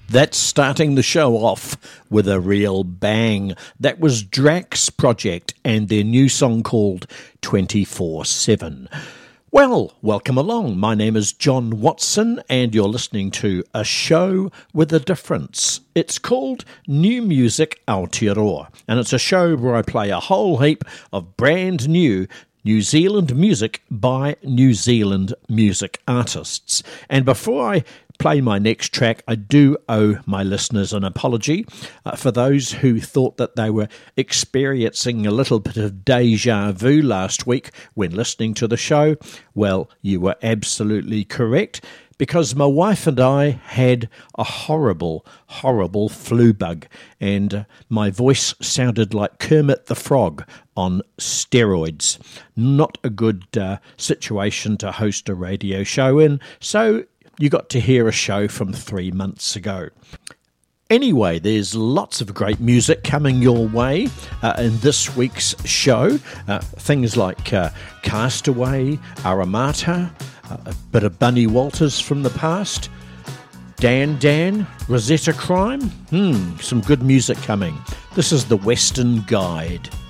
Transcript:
That's starting the show off with a real bang. That was Drax Project and their new song called 24/7. Well, welcome along. My name is John Watson and you're listening to A Show with a Difference. It's called New Music Aotearoa, and it's a show where I play a whole heap of brand new New Zealand music by New Zealand music artists. And before I play my next track, I do owe my listeners an apology for those who thought that they were experiencing a little bit of deja vu last week when listening to the show. Well, you were absolutely correct, because my wife and I had a horrible, horrible flu bug, and my voice sounded like Kermit the Frog on steroids. Not a good situation to host a radio show in, so you got to hear a show from 3 months ago. Anyway, there's lots of great music coming your way in this week's show. Things like Castaway, Aramata, a bit of Bunny Walters from the past, Dan, Rosetta Crime. Some good music coming. This is the Western Guide.